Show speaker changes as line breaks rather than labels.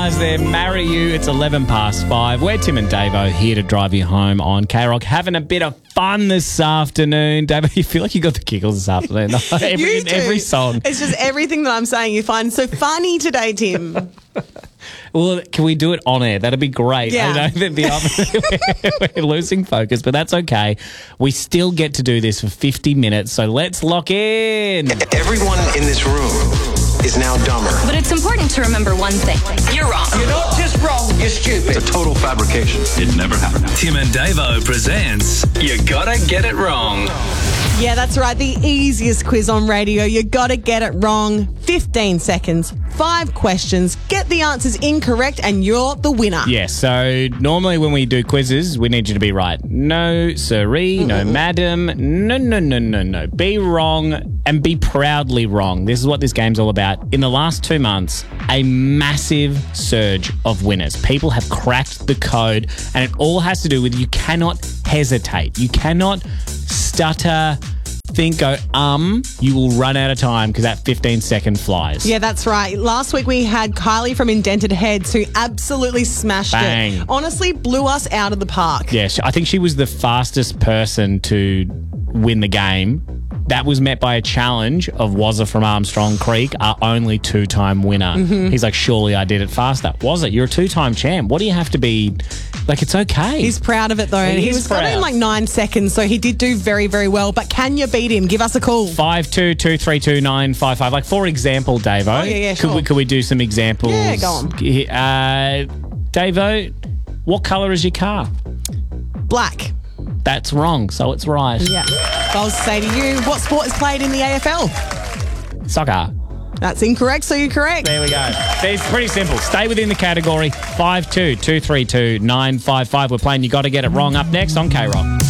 There, Marry You. It's 11 past 5. We're Tim and Davo here to drive you home on K-Rock. Having a bit of fun this afternoon. Davo, you feel like you got the giggles this afternoon. Every song.
It's just everything that I'm saying you find so funny today, Tim.
Well, can we do it on air? That'd be great.
Yeah.
I know that we're losing focus, but that's okay. We still get to do this for 50 minutes, so let's lock in.
Everyone in this room is now dumber.
But it's important to remember one thing. You're wrong.
You're not just wrong, you're stupid. It's a total fabrication.
It never happened. Tim and Davo presents You Gotta Get It Wrong.
Yeah, that's right. The easiest quiz on radio. You got to get it wrong. 15 seconds, 5 questions. Get the answers incorrect and you're the winner.
Yeah, so normally when we do quizzes, we need you to be right. No, sirree, no, madam, no. Be wrong and be proudly wrong. This is what this game's all about. In the last 2 months, a massive surge of winners. People have cracked the code, and it all has to do with you cannot hesitate. You cannot stutter, think, go, you will run out of time because that 15-second flies.
Yeah, that's right. Last week we had Kylie from Indented Heads who absolutely smashed
Bang.
it. Honestly, blew us out of the park.
Yeah, I think she was the fastest person to win the game. That was met by a challenge of Wazza from Armstrong Creek, our only 2-time winner. He's like, surely I did it faster. Was it? You're a 2-time champ. What do you have to be? Like, it's okay.
He's proud of it, though. And he was got it in like 9 seconds, so he did do very, very well. But can you beat him? Give us a call.
52232955. Like, for example, Davo.
Oh, yeah, sure.
Could we do some examples?
Yeah, go on.
Davo, what colour is your car?
Black.
That's wrong, so it's right.
Yeah. I'll say to you, what sport is played in the AFL?
Soccer.
That's incorrect, so you're correct.
There we go. It's pretty simple. Stay within the category. 52232955. We're playing You Gotta Get It Wrong up next on K-Rock.